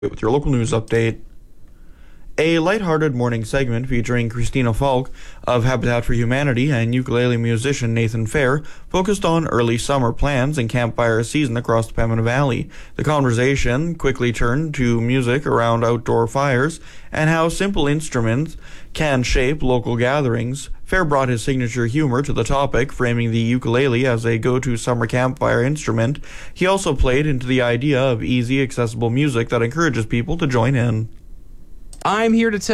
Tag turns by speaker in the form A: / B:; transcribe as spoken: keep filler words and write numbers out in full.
A: with your local news update. A lighthearted morning segment featuring Christina Falk of Habitat for Humanity and ukulele musician Nathan Fair focused on early summer plans and campfire season across the Pembina Valley. The conversation quickly turned to music around outdoor fires and how simple instruments can shape local gatherings. Fair brought his signature humor to the topic, framing the ukulele as a go-to summer campfire instrument. He also played into the idea of easy, accessible music that encourages people to join in.
B: I'm here to tell